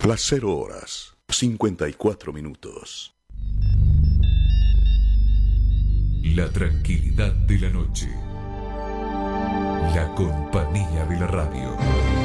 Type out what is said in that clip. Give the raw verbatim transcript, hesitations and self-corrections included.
Las cero horas, cincuenta y cuatro minutos. La tranquilidad de la noche. La compañía de la radio.